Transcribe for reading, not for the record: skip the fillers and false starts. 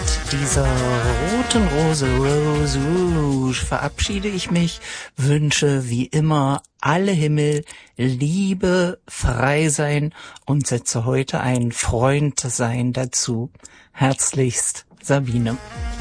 dieser roten Rose Rouge verabschiede ich mich, wünsche wie immer alle Himmel, Liebe, frei sein und setze heute ein Freund sein dazu. Herzlichst, Sabine.